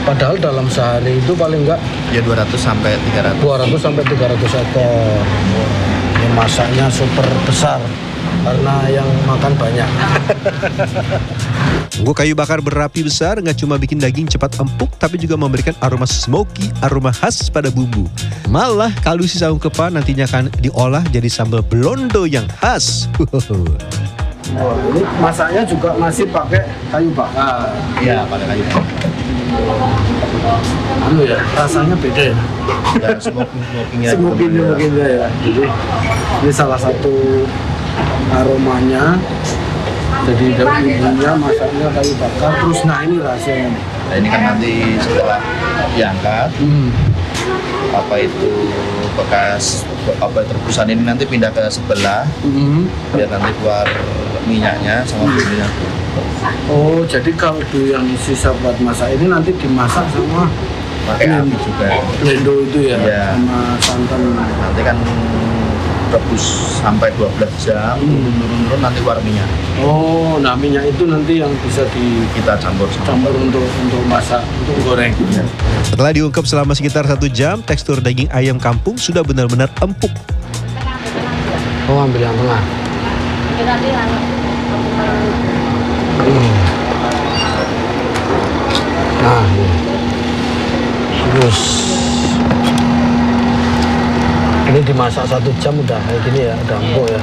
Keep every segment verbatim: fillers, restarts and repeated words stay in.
Padahal dalam sehari itu paling enggak ya dua ratus sampai tiga ratus. dua ratus sampai tiga ratus ekor. Ini masaknya super besar karena yang makan banyak. Tunggu kayu bakar berapi besar nggak cuma bikin daging cepat empuk, tapi juga memberikan aroma smoky, aroma khas pada bumbu. Malah kaldu sisa ungkepan nantinya akan diolah jadi sambal blondo yang khas. Oh, ini masaknya juga masih pakai kayu bakar. Iya, pakai kayu bakar. Anu ya, rasanya beda ya. Ya, smoking smokingnya. Smoking smokingnya ya. Jadi ini salah satu aromanya. Jadi dari ibunya masaknya kayu bakar. Terus nah ini rahasianya. Nah ini kan nanti setelah diangkat, hmm. apa itu bekas apa tebusan ini nanti pindah ke sebelah, hmm. biar nanti keluar minyaknya sama bumbunya. Oh, jadi kaldu yang sisa buat masak ini nanti dimasak sama pakai api juga. Blendo itu ya, ya. Sama santan. Nanti kan rebus sampai dua belas jam, turun-turun nanti keluar minyak. Oh, nah minyak itu nanti yang bisa di kita campur campur untuk untuk masak, untuk goreng. Ya. Setelah diungkep selama sekitar satu jam, tekstur daging ayam kampung sudah benar-benar empuk. Oh, ambil yang tengah. Hmm. Nah, ini. Terus ini dimasak satu jam udah kayak gini ya, udah empuk ya.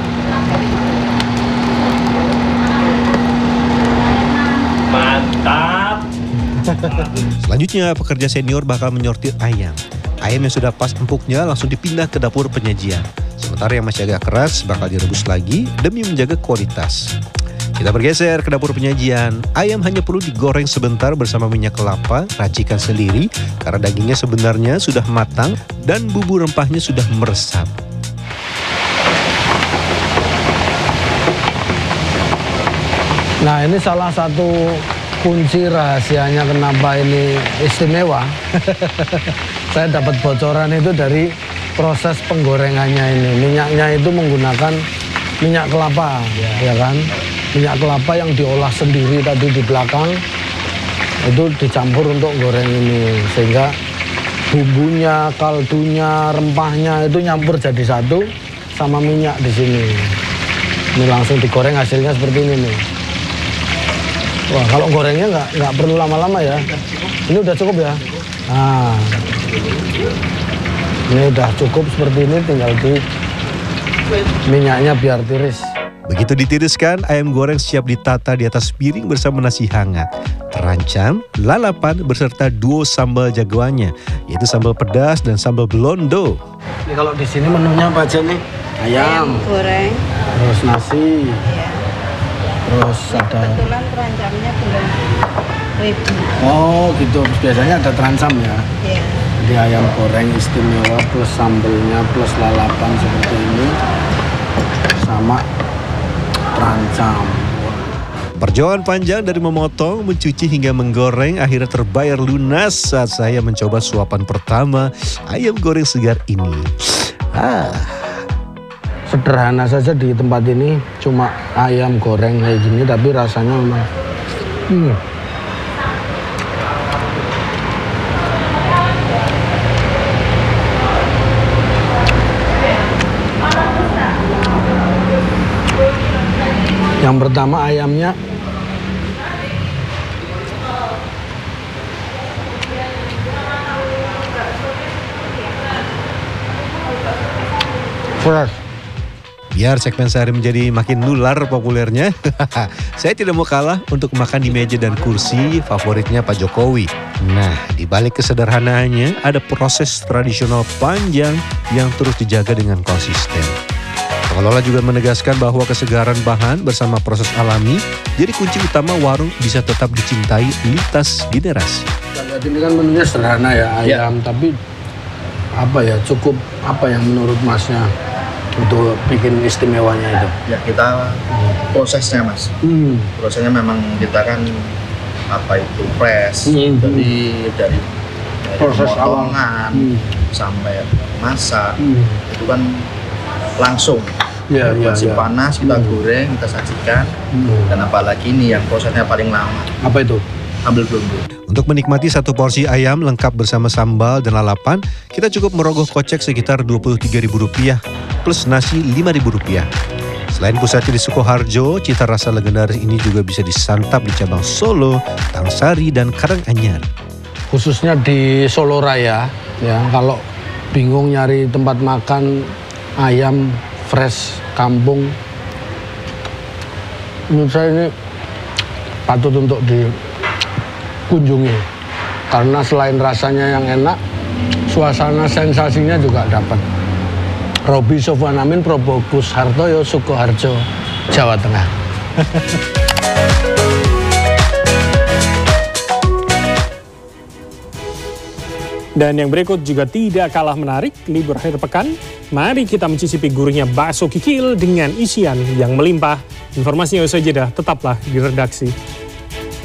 Mantap. Selanjutnya pekerja senior bakal menyortir ayam. Ayam yang sudah pas empuknya langsung dipindah ke dapur penyajian. Sementara yang masih agak keras bakal direbus lagi demi menjaga kualitas. Kita bergeser ke dapur penyajian. Ayam hanya perlu digoreng sebentar bersama minyak kelapa, racikan sendiri karena dagingnya sebenarnya sudah matang dan bumbu rempahnya sudah meresap. Nah, ini salah satu kunci rahasianya kenapa ini istimewa. Saya dapat bocoran itu dari proses penggorengannya ini. Minyaknya itu menggunakan minyak kelapa, ya, ya kan? Minyak kelapa yang diolah sendiri tadi di belakang itu dicampur untuk goreng ini, sehingga bumbunya, kaldunya, rempahnya itu nyampur jadi satu sama minyak di sini. Ini langsung digoreng, hasilnya seperti ini nih. Wah, kalau gorengnya nggak nggak perlu lama-lama ya. Ini udah cukup ya. Nah, ini udah cukup seperti ini, tinggal di minyaknya biar tiris. Begitu ditiriskan, ayam goreng siap ditata di atas piring bersama nasi hangat. Terancam, lalapan beserta duo sambal jagoannya, yaitu sambal pedas dan sambal blondo. Ini kalau di sini menunya apa aja nih? Ayam, ayam goreng, terus nasi, ya. Terus ini ada. Kebetulan terancamnya belum ribu. Oh gitu, biasanya ada terancam ya. Ya. Jadi ayam goreng istimewa plus sambelnya plus lalapan seperti ini sama terancam. Perjuangan panjang dari memotong, mencuci hingga menggoreng akhirnya terbayar lunas saat saya mencoba suapan pertama ayam goreng segar ini. Ah. Sederhana saja di tempat ini, cuma ayam goreng kayak gini, tapi rasanya memang hmm. Yang pertama ayamnya fresh. Biar segmen sehari menjadi makin nular populernya, saya tidak mau kalah untuk makan di meja dan kursi favoritnya Pak Jokowi. Nah, di balik kesederhanaannya ada proses tradisional panjang yang terus dijaga dengan konsisten. Pengelola juga menegaskan bahwa kesegaran bahan bersama proses alami jadi kunci utama warung bisa tetap dicintai lintas generasi. Lihat ini kan menunya sederhana ya, ayam, ya. Tapi apa ya, cukup apa yang menurut Masnya untuk bikin istimewanya itu? Ya kita prosesnya mas, hmm. prosesnya memang kita kan apa itu press, hmm. jadi dari, dari proses potongan hmm. sampai masak hmm. itu kan langsung. Ya, masih ya, panas, kita hmm. goreng, kita sajikan, hmm. dan apalagi ini yang prosesnya paling lama. Apa itu? ambil belumbu. Untuk menikmati satu porsi ayam lengkap bersama sambal dan lalapan, kita cukup merogoh kocek sekitar dua puluh tiga ribu rupiah plus nasi lima ribu rupiah. Selain pusatnya di Sukoharjo, cita rasa legendaris ini juga bisa disantap di cabang Solo, Tangsari, dan Karanganyar. Khususnya di Solo Raya, ya kalau bingung nyari tempat makan ayam fresh kampung, menurut saya ini patut untuk dikunjungi. Karena selain rasanya yang enak, suasana sensasinya juga dapat. Robi Sofwan Amin, Probokus Hartoyo, Sukoharjo, Jawa Tengah. Dan yang berikut juga tidak kalah menarik, libur akhir pekan. Mari kita mencicipi gurihnya bakso kikil dengan isian yang melimpah. Informasinya usai jeda, tetaplah di redaksi.